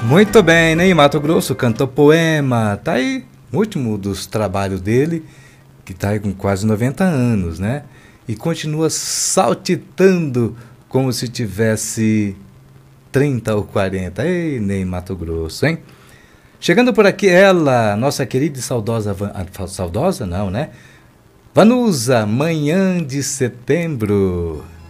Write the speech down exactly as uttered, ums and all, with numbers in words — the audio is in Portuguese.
Muito bem, Ney Mato Grosso cantou Poema. Tá aí, o último dos trabalhos dele, que tá aí com quase noventa anos, né? E continua saltitando como se tivesse trinta ou quarenta. Ei, Ney Mato Grosso, hein? Chegando por aqui ela, nossa querida e saudosa, Van- saudosa não, né? Vanusa, manhã de setembro.